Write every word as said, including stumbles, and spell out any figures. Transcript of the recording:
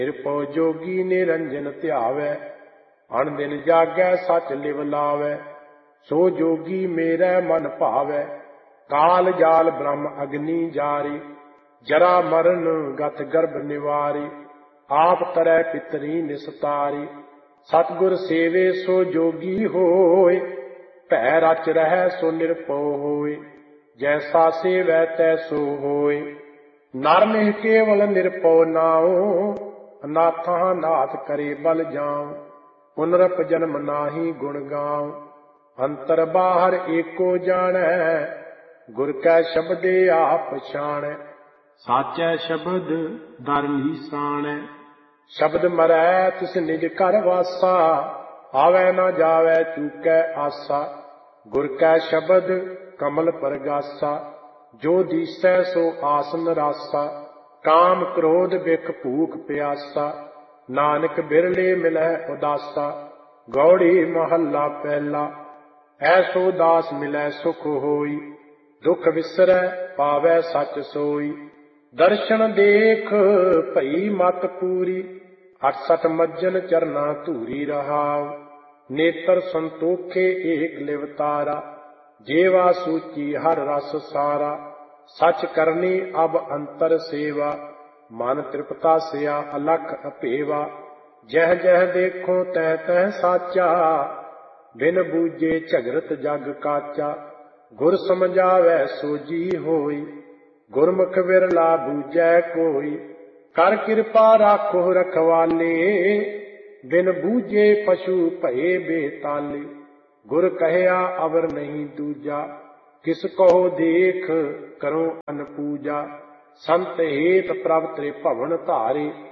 ਨਿਰਭਉ ਜੋਗੀ ਨਿਰੰਜਨ ਧਿਆਵੈ, ਅਣ ਦਿਨ ਜਾਗੈ ਸਚ ਲਿਵ ਲਾਵੈ। ਸੋ ਜੋਗੀ ਮੇਰਾ ਮਨ ਭਾਵੈ, ਕਾਲ ਜਾਲ ਬ੍ਰਹਮ ਅਗਨੀ ਜਾਰੀ। ਜਰਾ ਮਰਨ ਗਤ ਗਰਭ ਨਿਵਾਰੀ, ਆਪ ਤਰੈ ਪਿਤਰੀ ਨਿਸਤਾਰੀ। ਸਤਿਗੁਰ ਸੇਵੇ ਸੋ ਜੋਗੀ ਹੋਏ, ਭੈ ਰਚ ਰਹਿ ਸੋ ਨਿਰਭਉ ਹੋਏ। ਜੈਸਾ ਸੇਵੈ ਤੈਸੋ ਹੋਏ, ਨਰ ਮਿਹ ਕੇਵਲ ਨਿਰਭਉ ਨਾਉ। ਅਨਾਥਾਂ ਨਾਥ ਕਰੇ ਬਲ ਜਾਉ, ਪੁਨਰਪ ਜਨਮ ਨਾਹੀ ਗੁਣ ਗਾਉ। ਅੰਤਰ ਬਾਹਰ ਏਕੋ ਜਾਣੈ, ਗੁਰ ਕੈ ਸ਼ਬਦੇ ਆਪ ਪਛਾਣੈ। ਸਾਚੈ ਸ਼ਬਦ ਦਰ ਨੀਸਾਣੈ, ਸ਼ਬਦ ਮਰੈ ਤਿਸ ਨਿਜ ਘਰ ਵਾਸਾ। ਆਵੈ ਨਾ ਜਾਵੈ ਚੂਕੈ ਆਸਾ, ਗੁਰ ਕੈ ਸ਼ਬਦ ਕਮਲ ਪਰਗਾਸਾ। ਜੋ ਦੀਸੈ ਸੋ ਆਸਨ ਰਾਸਾ, ਕਾਮ ਕ੍ਰੋਧ ਬਿਖ ਭੂਖ ਪਿਆਸਾ। ਨਾਨਕ ਬਿਰਲੇ ਮਿਲੈ ਉਦਾਸਾ, ਗੌੜੀ ਮਹੱਲਾ ਪਹਿਲਾ। ਐਸੋ ਦਾਸ ਮਿਲੈ ਸੁਖ ਹੋਈ, ਦੁਖ ਵਿਸਰੈ ਪਾਵੈ ਸਚ ਸੋਈ। ਦਰਸ਼ਨ ਦੇਖ ਭਈ ਮਤ ਪੂਰੀ, ਅਠਸਠ ਮੱਜਨ ਚਰਨਾ ਧੂਰੀ ਰਹਾਉ। ਨੇਤਰ ਸੰਤੋਖੇ ਏਕ ਲਿਵਤਾਰਾ, ਜੇਵਾ ਸੂਚੀ ਹਰ ਰਸ ਸਾਰਾ। ਸਚ ਕਰਨੀ ਅਬ ਅੰਤਰ ਸੇਵਾ, ਮਨ ਤ੍ਰਿਪਤਾ ਸਿਆ ਅਲਖ ਅਭੇਵਾ। ਜਹ ਜਹ ਦੇਖੋ ਤਹ ਤਹ ਸਾਚਾ, ਬਿਨ ਬੂਝੇ ਝਗਰਤ ਜਗ ਕਾਚਾ। ਗੁਰ ਸਮਝਾਵੈ ਸੋਜੀ ਹੋਈ, ਗੁਰਮੁਖ ਵਿਰਲਾ ਬੂਝੈ ਕੋਈ। ਕਰ ਕਿਰਪਾ ਰਾਖੋ ਰਖਵਾਲੇ, ਬਿਨ ਬੂਝੇ ਪਸ਼ੂ ਭਏ ਬੇਤਾਲੇ। ਗੁਰ ਕਹਿਆ ਅਵਰ ਨਹੀਂ ਦੂਜਾ, ਕਿਸ ਕਹੋ ਦੇਖ ਕਰੋ ਅਨ ਪੂਜਾ। ਸੰਤ ਹੇਤ ਪ੍ਰਭ ਤ੍ਰਿਭਵਨ ਧਾਰੇ,